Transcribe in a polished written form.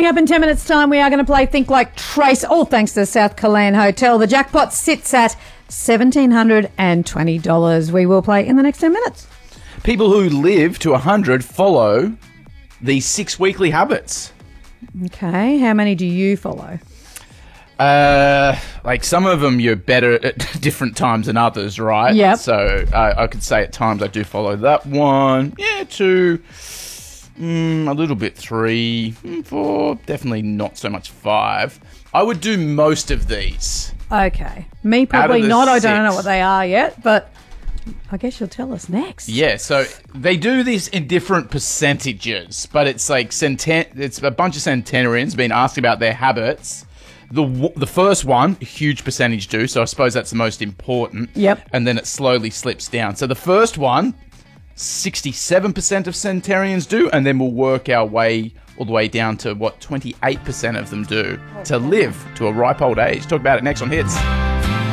Coming up in 10 minutes' time, we are going to play Think Like Trace, all thanks to the South Killeen Hotel. The jackpot sits at $1,720. We will play in the next 10 minutes. People who live to 100 follow the 6 weekly habits. Okay, how many do you follow? Like some of them you're better at different times than others, right? Yep. So I could say at times I do follow that one. Yeah, 2. A little bit 3, 4, definitely not so much 5. I would do most of these. Okay. Me probably the not. I don't know 6. what they are yet, but I guess you'll tell us next. Yeah, so they do this in different percentages, but it's like it's a bunch of centenarians being asked about their habits. The first one, a huge percentage do, so I suppose that's the most important. Yep. And then it slowly slips down. So the first one, 67% of centenarians do, and then we'll work our way all the way down to what 28% of them do to live to a ripe old age. Talk about it next on Hits.